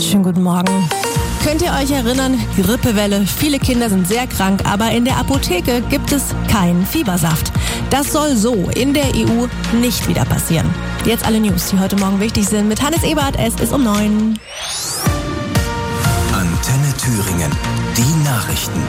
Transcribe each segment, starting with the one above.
Schönen guten Morgen. Könnt ihr euch erinnern, Grippewelle, viele Kinder sind sehr krank, aber in der Apotheke gibt es keinen Fiebersaft. Das soll so in der EU nicht wieder passieren. Jetzt alle News, die heute Morgen wichtig sind, mit Hannes Ebert. Es ist um 9. Antenne Thüringen, die Nachrichten.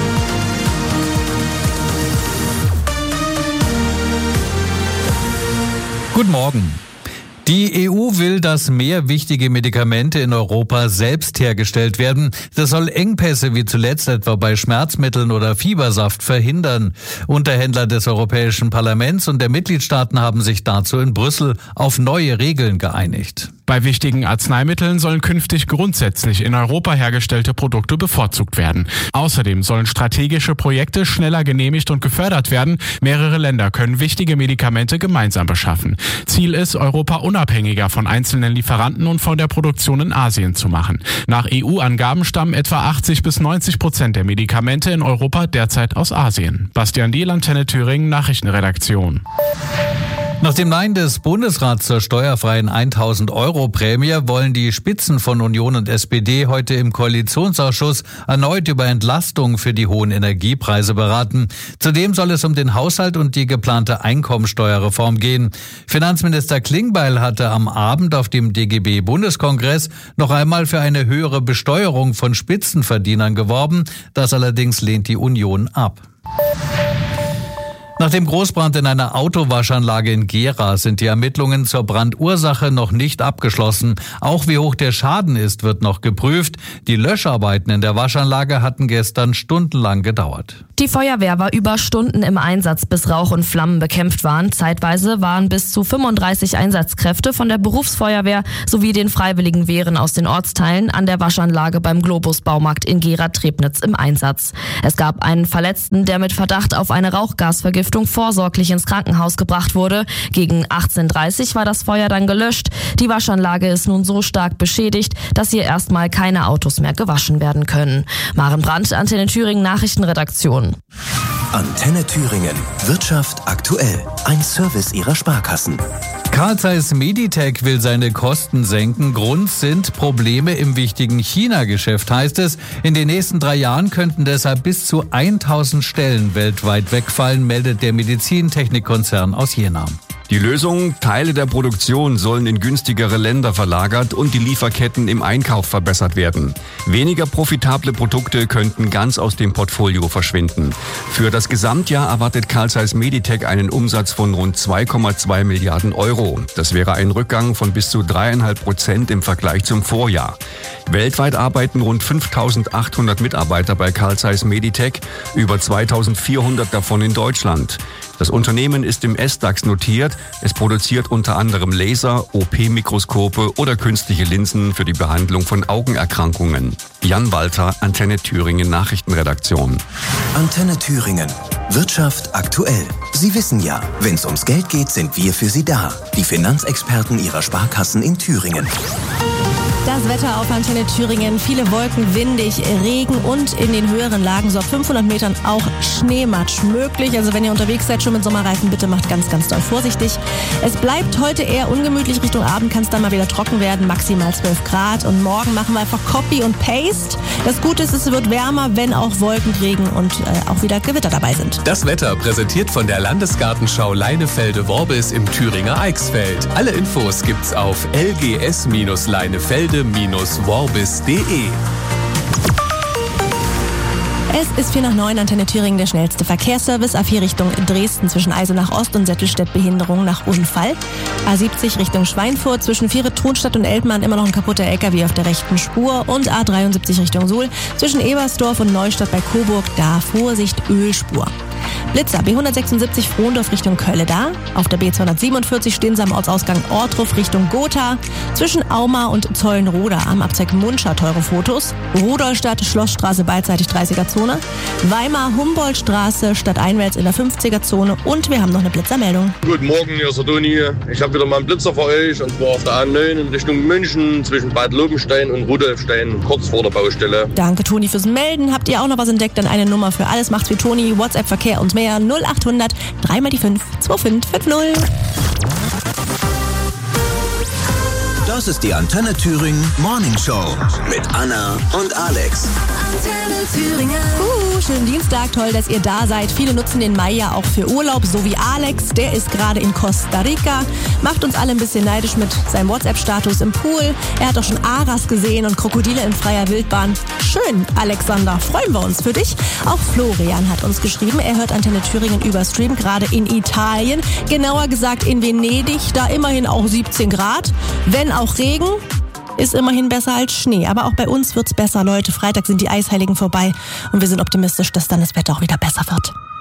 Guten Morgen. Die EU will, dass mehr wichtige Medikamente in Europa selbst hergestellt werden. Das soll Engpässe wie zuletzt etwa bei Schmerzmitteln oder Fiebersaft verhindern. Unterhändler des Europäischen Parlaments und der Mitgliedstaaten haben sich dazu in Brüssel auf neue Regeln geeinigt. Bei wichtigen Arzneimitteln sollen künftig grundsätzlich in Europa hergestellte Produkte bevorzugt werden. Außerdem sollen strategische Projekte schneller genehmigt und gefördert werden. Mehrere Länder können wichtige Medikamente gemeinsam beschaffen. Ziel ist, Europa unabhängiger von einzelnen Lieferanten und von der Produktion in Asien zu machen. Nach EU-Angaben stammen etwa 80-90% der Medikamente in Europa derzeit aus Asien. Bastian Diehl, Antenne Thüringen, Nachrichtenredaktion. Nach dem Nein des Bundesrats zur steuerfreien 1.000 € Prämie wollen die Spitzen von Union und SPD heute im Koalitionsausschuss erneut über Entlastung für die hohen Energiepreise beraten. Zudem soll es um den Haushalt und die geplante Einkommensteuerreform gehen. Finanzminister Klingbeil hatte am Abend auf dem DGB-Bundeskongress noch einmal für eine höhere Besteuerung von Spitzenverdienern geworben. Das allerdings lehnt die Union ab. Nach dem Großbrand in einer Autowaschanlage in Gera sind die Ermittlungen zur Brandursache noch nicht abgeschlossen. Auch wie hoch der Schaden ist, wird noch geprüft. Die Löscharbeiten in der Waschanlage hatten gestern stundenlang gedauert. Die Feuerwehr war über Stunden im Einsatz, bis Rauch und Flammen bekämpft waren. Zeitweise waren bis zu 35 Einsatzkräfte von der Berufsfeuerwehr sowie den Freiwilligen Wehren aus den Ortsteilen an der Waschanlage beim Globus-Baumarkt in Gera-Trebnitz im Einsatz. Es gab einen Verletzten, der mit Verdacht auf eine Rauchgasvergiftung vorsorglich ins Krankenhaus gebracht wurde. Gegen 18:30 war das Feuer dann gelöscht. Die Waschanlage ist nun so stark beschädigt, dass hier erstmal keine Autos mehr gewaschen werden können. Maren Brandt, Antenne Thüringen, Nachrichtenredaktion. Antenne Thüringen, Wirtschaft aktuell. Ein Service ihrer Sparkassen. Carl Zeiss Meditec will seine Kosten senken. Grund sind Probleme im wichtigen China-Geschäft, heißt es. In den nächsten 3 Jahren könnten deshalb bis zu 1000 Stellen weltweit wegfallen, meldet der Medizintechnikkonzern aus Jena. Die Lösung: Teile der Produktion sollen in günstigere Länder verlagert und die Lieferketten im Einkauf verbessert werden. Weniger profitable Produkte könnten ganz aus dem Portfolio verschwinden. Für das Gesamtjahr erwartet Carl Zeiss Meditec einen Umsatz von rund 2,2 Milliarden €. Das wäre ein Rückgang von bis zu 3,5% im Vergleich zum Vorjahr. Weltweit arbeiten rund 5.800 Mitarbeiter bei Carl Zeiss Meditec, über 2.400 davon in Deutschland. Das Unternehmen ist im SDAX notiert. Es produziert unter anderem Laser, OP-Mikroskope oder künstliche Linsen für die Behandlung von Augenerkrankungen. Jan Walter, Antenne Thüringen Nachrichtenredaktion. Antenne Thüringen, Wirtschaft aktuell. Sie wissen ja, wenn es ums Geld geht, sind wir für Sie da. Die Finanzexperten Ihrer Sparkassen in Thüringen. Das Wetter auf Antenne Thüringen, viele Wolken, windig, Regen und in den höheren Lagen so ab 500 Metern auch Schneematsch möglich. Also wenn ihr unterwegs seid, schon mit Sommerreifen, bitte macht ganz, ganz doll vorsichtig. Es bleibt heute eher ungemütlich, Richtung Abend kann es dann mal wieder trocken werden, maximal 12 Grad. Und morgen machen wir einfach Copy und Paste. Das Gute ist, es wird wärmer, wenn auch Wolkenregen und auch wieder Gewitter dabei sind. Das Wetter präsentiert von der Landesgartenschau Leinefelde-Worbis im Thüringer Eichsfeld. Alle Infos gibt's auf lgs-leinefelde-worbis.de. Es ist 8:45, Antenne Thüringen, der schnellste Verkehrsservice. A4 Richtung Dresden zwischen Eisenach Ost und Sättelstedt Behinderung nach Unfall. A70 Richtung Schweinfurt zwischen Viere-Thronstadt und Eltmann immer noch ein kaputter LKW auf der rechten Spur. Und A73 Richtung Suhl zwischen Ebersdorf und Neustadt bei Coburg, da Vorsicht Ölspur. Blitzer, B176 Frohndorf Richtung Kölle da. Auf der B247 stehen sie am Ortsausgang Ortruf Richtung Gotha. Zwischen Auma und Zollenroda am Abzweig Mundscha teure Fotos. Rudolstadt, Schlossstraße beidseitig 30er-Zone. Weimar, Humboldtstraße stadteinwärts in der 50er-Zone. Und wir haben noch eine Blitzermeldung. Guten Morgen, hier ist der Toni. Ich habe wieder mal einen Blitzer für euch. Und zwar auf der A9 in Richtung München zwischen Bad Lobenstein und Rudolfstein, kurz vor der Baustelle. Danke, Toni, fürs Melden. Habt ihr auch noch was entdeckt? Dann eine Nummer für alles. Macht's wie Toni. WhatsApp, Verkehr und mehr. 0800 3 mal die 5 2550. Das ist die Antenne Thüringen Morning Show mit Anna und Alex. Antenne Thüringen. Schönen Dienstag, toll, dass ihr da seid. Viele nutzen den Mai ja auch für Urlaub, so wie Alex. Der ist gerade in Costa Rica, macht uns alle ein bisschen neidisch mit seinem WhatsApp-Status im Pool. Er hat auch schon Aras gesehen und Krokodile in freier Wildbahn. Schön, Alexander, freuen wir uns für dich. Auch Florian hat uns geschrieben, er hört Antenne Thüringen über Stream, gerade in Italien. Genauer gesagt in Venedig, da immerhin auch 17 Grad. Wenn auch Regen, ist immerhin besser als Schnee. Aber auch bei uns wird's besser, Leute. Freitag sind die Eisheiligen vorbei und wir sind optimistisch, dass dann das Wetter auch wieder besser wird.